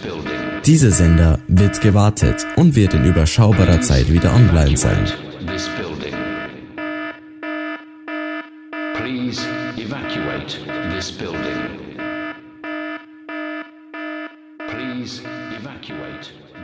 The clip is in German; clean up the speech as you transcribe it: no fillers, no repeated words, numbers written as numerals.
Dieser Sender wird gewartet und wird in überschaubarer Zeit wieder online sein. Please evacuate this building.